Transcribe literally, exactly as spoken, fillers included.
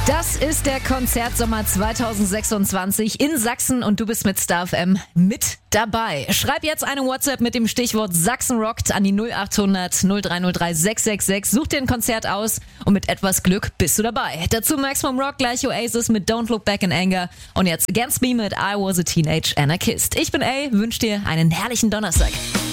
Das ist der Konzertsommer zwanzig sechsundzwanzig in Sachsen und du bist mit Star F M mit dabei. Schreib jetzt eine WhatsApp mit dem Stichwort Sachsen rockt an die null acht hundert null drei null drei sechs sechs sechs. Such dir ein Konzert aus und mit etwas Glück bist du dabei. Dazu Maximum Rock, gleich Oasis mit Don't Look Back in Anger und jetzt Against Me mit I Was a Teenage Anarchist. Ich bin A, wünsche dir einen herrlichen Donnerstag.